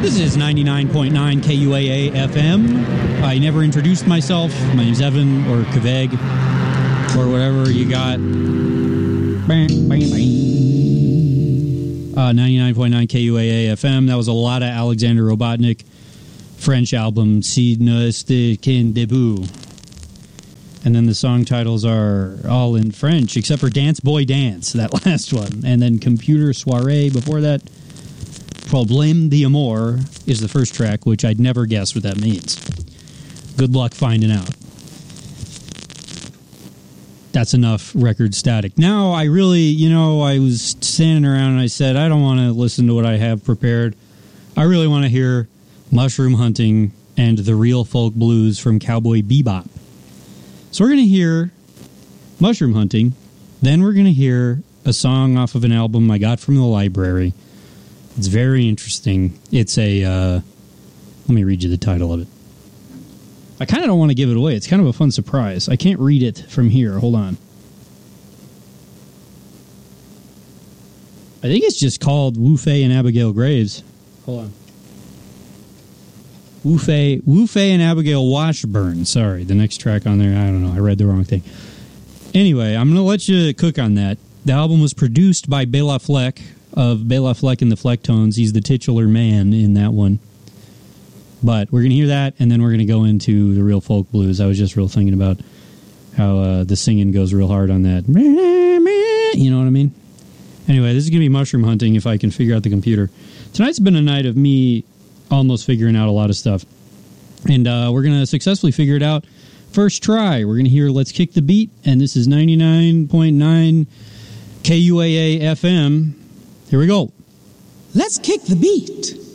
This is 99.9 KUAA FM. I never introduced myself. My name's Evan, or Kveg, or whatever you got. 99.9 KUAA FM. That was a lot of Alexander Robotnik. French album, Si Nous Qu'un Début. And then the song titles are all in French, except for Dance Boy Dance, that last one. And then Computer Soirée before that. Problème d'Amour is the first track, which I'd never guess what that means. Good luck finding out. That's enough record static. Now, I really, I was standing around and I said, I don't want to listen to what I have prepared. I really want to hear Mushroom Hunting and the Real Folk Blues from Cowboy Bebop. So we're going to hear Mushroom Hunting, then we're going to hear a song off of an album I got from the library. It's very interesting. It's let me read you the title of it. I kind of don't want to give it away. It's kind of a fun surprise. I can't read it from here. Hold on. I think it's just called Wu Fei and Abigail Graves. Hold on. Wu Fei and Abigail Washburn. Sorry, the next track on there, I don't know. I read the wrong thing. Anyway, I'm going to let you cook on that. The album was produced by Bela Fleck of Bela Fleck and the Flecktones. He's the titular man in that one. But we're going to hear that, and then we're going to go into the Real Folk Blues. I was just real thinking about how the singing goes real hard on that. You know what I mean? Anyway, this is going to be Mushroom Hunting if I can figure out the computer. Tonight's been a night of me almost figuring out a lot of stuff. And we're going to successfully figure it out. First try, we're going to hear Let's Kick the Beat, and this is 99.9 KUAA FM. Here we go. Let's kick the beat.